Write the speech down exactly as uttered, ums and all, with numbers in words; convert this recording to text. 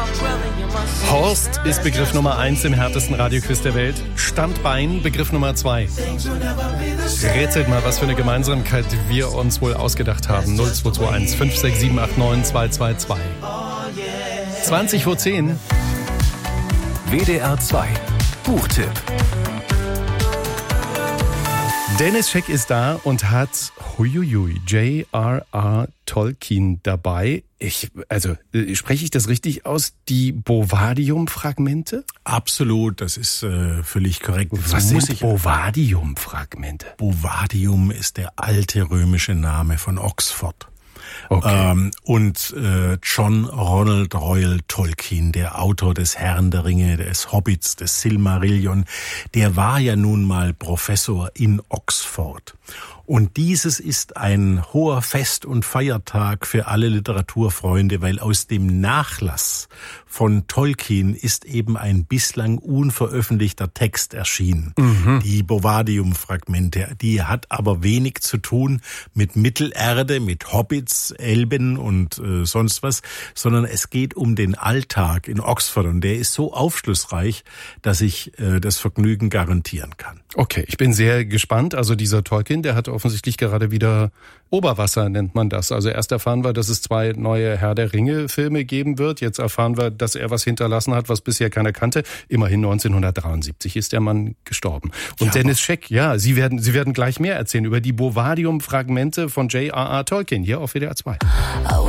Horst ist Begriff Nummer eins im härtesten Radioquiz der Welt. Standbein Begriff Nummer zwei. Rätselt mal, was für eine Gemeinsamkeit wir uns wohl ausgedacht haben. null zwei zwei eins fünf sechs sieben acht neun zwei zwei zwei. zwanzig vor zehn. W D R zwei Buchtipp. Dennis Scheck ist da und hat huiuiui, J R R. Tolkien dabei. Ich, also, spreche ich das richtig aus? Die Bovadium-Fragmente? Absolut, das ist äh, völlig korrekt. Was so sind muss ich Bovadium-Fragmente? Bovadium ist der alte römische Name von Oxford. Okay. Ähm, und äh, John Ronald Reuel Tolkien, der Autor des Herrn der Ringe, des Hobbits, des Silmarillion, der war ja nun mal Professor in Oxford. Und dieses ist ein hoher Fest- und Feiertag für alle Literaturfreunde, weil aus dem Nachlass von Tolkien ist eben ein bislang unveröffentlichter Text erschienen. Mhm. Die Bovadium-Fragmente. Die hat aber wenig zu tun mit Mittelerde, mit Hobbits, Elben und äh, sonst was, sondern es geht um den Alltag in Oxford. Und der ist so aufschlussreich, dass ich äh, das Vergnügen garantieren kann. Okay, ich bin sehr gespannt. Also dieser Tolkien, der hat offensichtlich gerade wieder Oberwasser, nennt man das. Also erst erfahren wir, dass es zwei neue Herr der Ringe-Filme geben wird. Jetzt erfahren wir, dass er was hinterlassen hat, was bisher keiner kannte. Immerhin neunzehnhundertdreiundsiebzig ist der Mann gestorben. Und ja, Dennis Scheck, ja, Sie werden, Sie werden gleich mehr erzählen über die Bovadium-Fragmente von J R R. Tolkien hier auf W D R zwei.